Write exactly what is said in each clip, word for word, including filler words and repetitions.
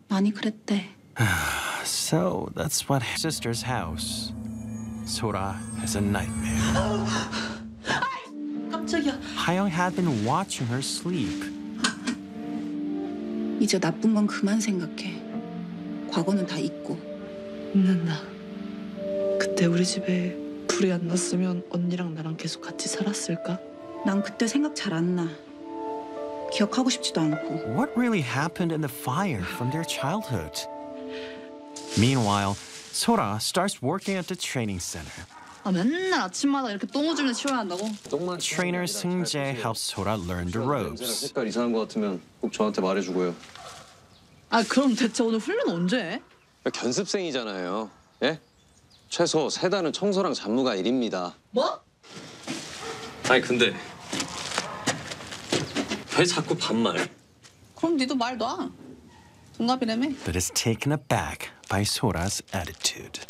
많이 그랬대. So that's what sister's house. Sora has a nightmare. 깜짝이야. Hayoung had been watching her sleep. 이제 나쁜 건 그만 생각해. 과거는 다 잊고. 잊는다. 그때 우리 집에 불이 안 났으면 언니랑 나랑 계속 같이 살았을까? 난 그때 생각 잘 안 나. 기억하고 싶지도 않고. What really happened in the fire from their childhood? Meanwhile, Sora starts working at the training center. 아 맨날 아침마다 이렇게 똥 오줌을 치워야 한다고? Trainer Seung-jae helps Sora learn the ropes. 색깔 이상한 것 같으면 꼭 저한테 말해주고요. 아 그럼 대체 오늘 훈련 언제 해? 견습생이잖아요. 예? 최소 세 달은 청소랑 잡무가 일입니다. 뭐? 아니 근데 왜 자꾸 반말? 그럼 니도 말 놔. 동갑이라며? But is taken aback by Sora's attitude.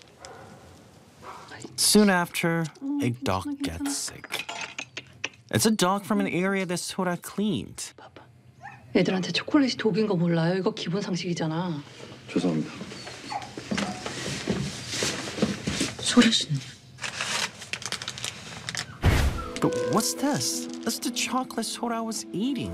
Soon after, a dog gets sick. It's a dog from an area that Sora cleaned. 애들한테 초콜릿이 독인 거 몰라요? 이거 기본 상식이잖아. 죄송합니다. 소리 씨는? But what's this? That's the chocolate Sora was eating.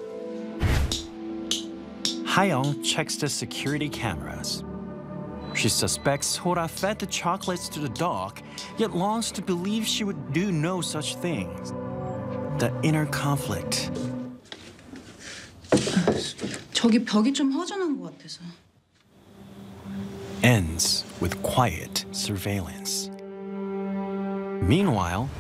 Hayoung checks the security cameras. She suspects Sora fed the chocolates to the dog, yet longs to believe she would do no such thing. The inner conflict. 저기 벽이 좀 허전한 것 같아서. Ends with quiet surveillance. Meanwhile,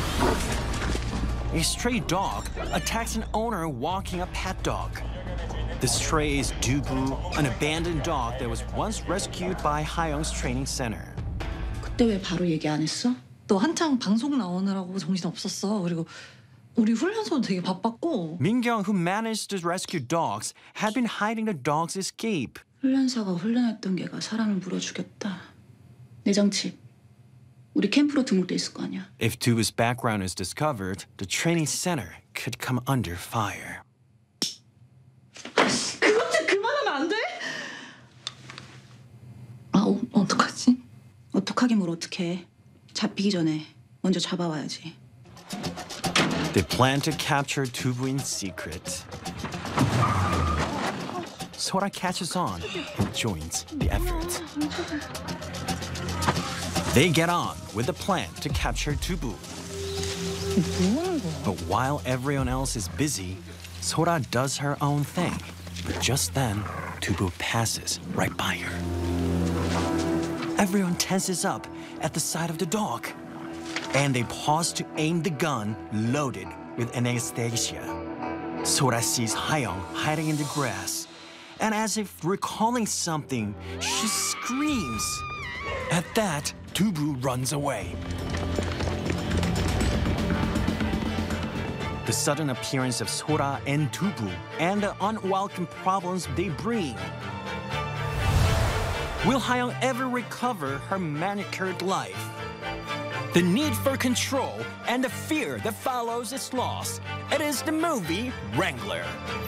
a stray dog attacks an owner walking a pet dog. The stray is Dubu, an abandoned dog that was once rescued by Hayoung's training center. 그때 왜 바로 얘기 안 했어? 너 한창 방송 나오느라고 정신 없었어. 그리고 우리 훈련소도 되게 바빴고. Mingyong, who managed to rescue dogs, had been hiding the dog's escape. 훈련사가 훈련했던 개가 사람을 물어 죽였다. 내장칩. 우리 캠프로 등록돼 있을 거 아니야. If Dubu's background is discovered, the training center could come under fire. 그것 좀 그만하면 안 돼? 아, 어, 어떡하지? 어떡하긴 뭘 어떡해. 잡히기 전에 먼저 잡아와야지. They plan to capture Dubu in secret. Sora catches on and joins the effort. They get on with the plan to capture Dubu. But while everyone else is busy, Sora does her own thing. But just then, Dubu passes right by her. Everyone tenses up at the sight of the dog. And they pause to aim the gun loaded with anesthesia. Sora sees Hayoung hiding in the grass. And as if recalling something, she screams. At that, Dubu runs away. The sudden appearance of Sora and Dubu and the unwelcome problems they bring. Will Hayoung ever recover her manicured life? The need for control and the fear that follows its loss. It is the movie Wrangler.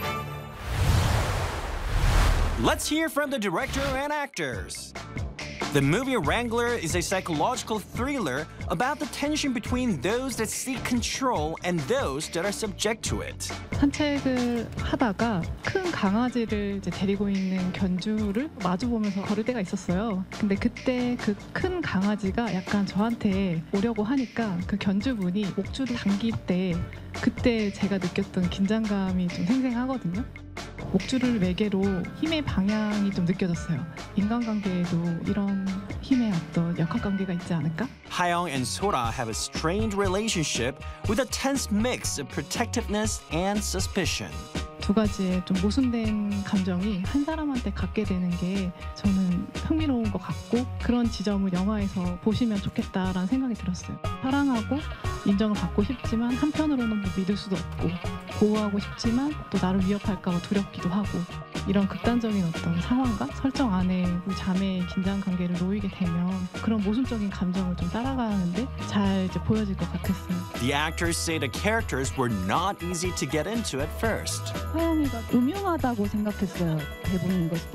Let's hear from the director and actors. The movie Wrangler is a psychological thriller about the tension between those that seek control and those that are subject to it. 산책을 하다가 큰 강아지를 이제 데리고 있는 견주를 마주보면서 걸을 때가 있었어요. 근데 그때 그 큰 강아지가 약간 저한테 오려고 하니까 그 견주분이 목줄을 당길 때 그때 제가 느꼈던 긴장감이 좀 생생하거든요. 목줄을 매개로 힘의 방향이 좀 느껴졌어요. 인간관계에도 이런 힘의 어떤 역학관계가 있지 않을까? Hayoung and Sora have a strained relationship with a tense mix of protectiveness and suspicion. 두 가지의 좀 모순된 감정이 한 사람한테 갖게 되는 게 저는 흥미로운 것 같고 그런 지점을 영화에서 보시면 좋겠다라는 생각이 들었어요. 사랑하고 인정을 받고 싶지만 한편으로는 뭐 믿을 수도 없고 보호하고 싶지만 또 나를 위협할까 봐 두렵기도 하고 이런 극단적인 어떤 상황과 설정 안에 우리 자매의 긴장 관계를 놓이게 되면 그런 모순적인 감정을 좀 따라가는데 잘 이제 보여질 것 같았어요. The actors say the characters were not easy to get into at first. 하영이가 음흉하다고 생각했어요. 대본 읽었을 때.